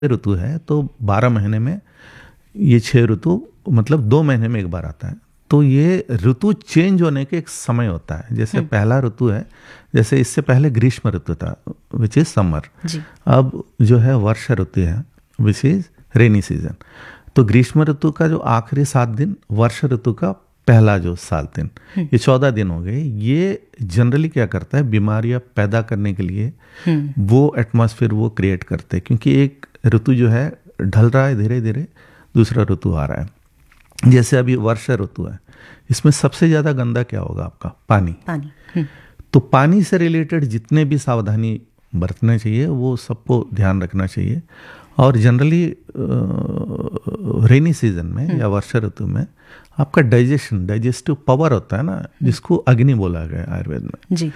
ऋतु है तो 12 महीने में ये 6 ऋतु मतलब 2 महीने में एक बार आता है। तो ये ऋतु चेंज होने के एक समय होता है। जैसे पहला ऋतु है, जैसे इससे पहले ग्रीष्म ऋतु था विच इज समर, अब जो है वर्षा ऋतु है विच इज रेनी सीजन। तो ग्रीष्म ऋतु का जो आखिरी 7 दिन, वर्षा ऋतु का पहला जो 7 दिन, ये 14 दिन हो गए। ये जनरली क्या करता है, बीमारियां पैदा करने के लिए वो एटमॉस्फेयर वो क्रिएट करते हैं, क्योंकि एक ऋतु जो है ढल रहा है, धीरे धीरे दूसरा ऋतु आ रहा है। जैसे अभी वर्षा ऋतु है, इसमें सबसे ज्यादा गंदा क्या होगा आपका, पानी। तो पानी से रिलेटेड जितने भी सावधानी बरतने चाहिए वो सबको ध्यान रखना चाहिए। और जनरली रेनी सीजन में या वर्षा ऋतु में आपका डाइजेस्टिव पावर होता है ना, जिसको अग्नि बोला गया आयुर्वेद में जी,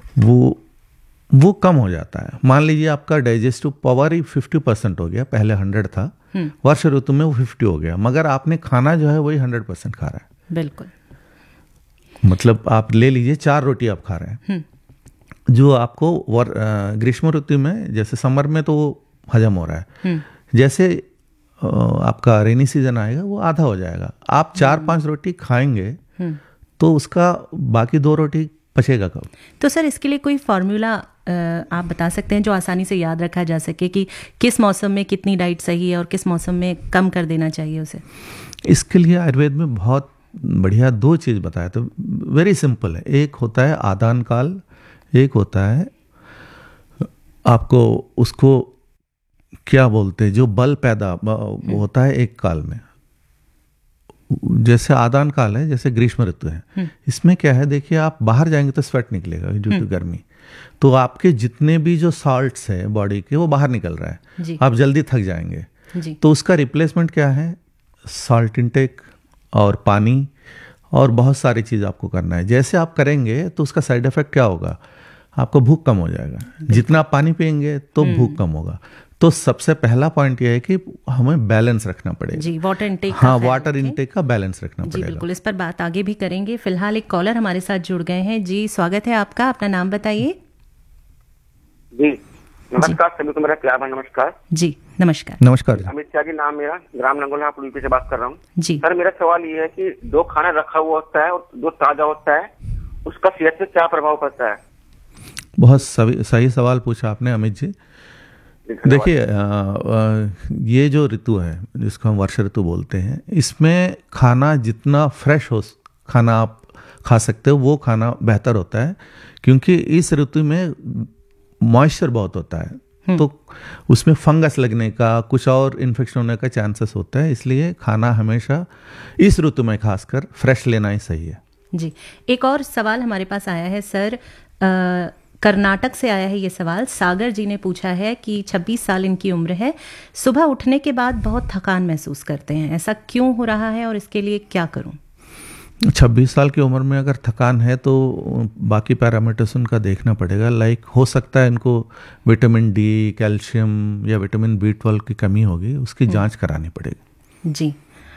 वो कम हो जाता है। मान लीजिए आपका डाइजेस्टिव पावर ही 50% हो गया, पहले 100 था, वर्षा ऋतु में वो 50 हो गया, मगर आपने खाना जो है वही 100% खा रहा है। बिल्कुल, मतलब आप ले लीजिए 4 रोटी आप खा रहे हैं, जो आपको ग्रीष्म ऋतु में, जैसे समर में तो वो हजम हो रहा है, जैसे आपका रेनी सीजन आएगा वो आधा हो जाएगा। आप 4-5 रोटी खाएंगे तो उसका बाकी 2 रोटी पचेगा कब? तो सर इसके लिए कोई फॉर्मूला आप बता सकते हैं जो आसानी से याद रखा जा सके कि किस मौसम में कितनी डाइट सही है और किस मौसम में कम कर देना चाहिए उसे? इसके लिए आयुर्वेद में बहुत बढ़िया 2 चीज़ बताया, तो वेरी सिंपल है। एक होता है आदान काल, एक होता है आपको उसको क्या बोलते हैं, जो बल पैदा होता है एक काल में। जैसे आदान काल है, जैसे ग्रीष्म ऋतु है, इसमें क्या है, देखिए आप बाहर जाएंगे तो स्वेट निकलेगा ड्यू टू गर्मी, तो आपके जितने भी जो सॉल्ट्स है बॉडी के वो बाहर निकल रहा है, आप जल्दी थक जाएंगे। तो उसका रिप्लेसमेंट क्या है, सॉल्ट इनटेक और पानी और बहुत सारी चीज़ आपको करना है। जैसे आप करेंगे तो उसका साइड इफेक्ट क्या होगा, आपको भूख कम हो जाएगा। जितना आप पानी पियेंगे तो भूख कम होगा। तो सबसे पहला पॉइंट यह है कि हमें बैलेंस रखना पड़ेगा जी, वाटर इनटेक। हाँ, वाटर इनटेक का बैलेंस रखना पड़ेगा। बिल्कुल, इस पर बात आगे भी करेंगे। फिलहाल एक कॉलर हमारे साथ जुड़ गए हैं जी, स्वागत है आपका, अपना नाम बताइए। जी नमस्कार, सभी को मेरा प्यार भरा नमस्कार। जी नमस्कार। नमस्कार, अमित त्यागी नाम मेरा, ग्राम नंगोला यूपी से बात कर रहा हूँ जी। सर मेरा सवाल ये है कि जो खाना रखा हुआ होता है और जो ताजा होता है उसका सेहत पे क्या प्रभाव पड़ता है? बहुत सही सवाल पूछा आपने अमित जी। देखिए ये जो ऋतु है जिसको हम वर्षा ऋतु बोलते हैं, इसमें खाना जितना फ्रेश हो खाना आप खा सकते हो वो खाना बेहतर होता है, क्योंकि इस ऋतु में मॉइस्चर बहुत होता है, तो उसमें फंगस लगने का, कुछ और इन्फेक्शन होने का चांसेस होता है। इसलिए खाना हमेशा इस ऋतु में खासकर फ्रेश लेना ही सही है जी। एक और सवाल हमारे पास आया है सर, कर्नाटक से आया है ये सवाल। सागर जी ने पूछा है कि 26 साल इनकी उम्र है, सुबह उठने के बाद बहुत थकान महसूस करते हैं, ऐसा क्यों हो रहा है और इसके लिए क्या करूं? 26 साल की उम्र में अगर थकान है तो बाकी पैरामीटर्स उनका देखना पड़ेगा। लाइक हो सकता है इनको विटामिन डी, कैल्शियम या विटामिन B12 की कमी होगी, उसकी जांच करानी पड़ेगी जी।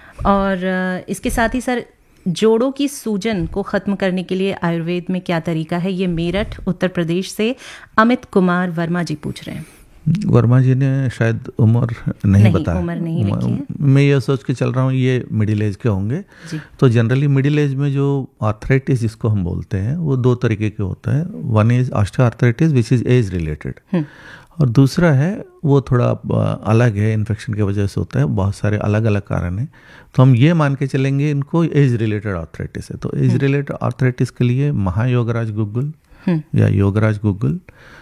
और इसके साथ ही सर, जोड़ों की सूजन को खत्म करने के लिए आयुर्वेद में क्या तरीका है? ये मेरठ उत्तर प्रदेश से अमित कुमार वर्मा जी पूछ रहे हैं। वर्मा जी ने शायद उम्र नहीं बताया, उम्र नहीं लिखी है। मैं ये सोच के चल रहा हूँ ये मिडिल एज के होंगे। तो जनरली मिडिल एज में जो आर्थराइटिस जिसको हम बोलते हैं वो 2 तरीके के होता है। One is osteoarthritis which is age related, और दूसरा है वो थोड़ा अलग है, इन्फेक्शन की वजह से होता है, बहुत सारे अलग अलग कारण हैं। तो हम ये मान के चलेंगे इनको एज रिलेटेड आर्थराइटिस है। तो एज रिलेटेड आर्थराइटिस के लिए महायोगराज गुग्गुल या योगराज गुग्गुल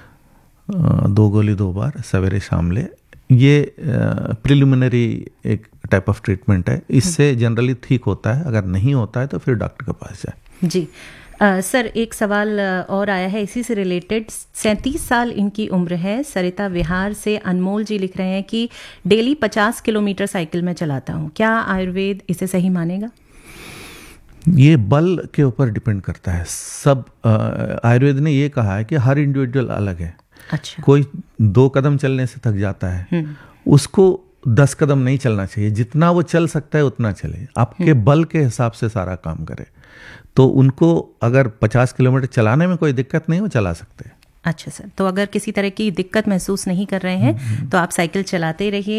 2 गोली 2 बार सवेरे शाम ले, ये प्रिलिमिनरी एक टाइप ऑफ ट्रीटमेंट है। इससे जनरली ठीक होता है, अगर नहीं होता है तो फिर डॉक्टर के पास जाए जी। सर एक सवाल और आया है इसी से रिलेटेड। 37 साल इनकी उम्र है, सरिता विहार से अनमोल जी लिख रहे हैं कि डेली 50 किलोमीटर साइकिल में चलाता हूँ, क्या आयुर्वेद इसे सही मानेगा? ये बल के ऊपर डिपेंड करता है सब। आयुर्वेद ने ये कहा है कि हर इंडिविजुअल अलग है। अच्छा। कोई 2 कदम चलने से थक जाता है, उसको 10 कदम नहीं चलना चाहिए, जितना वो चल सकता है उतना चले, आपके बल के हिसाब से सारा काम करे। तो उनको अगर 50 किलोमीटर चलाने में कोई दिक्कत नहीं, वो चला सकते हैं। अच्छा सर, तो अगर किसी तरह की दिक्कत महसूस नहीं कर रहे हैं तो आप साइकिल चलाते रहिए।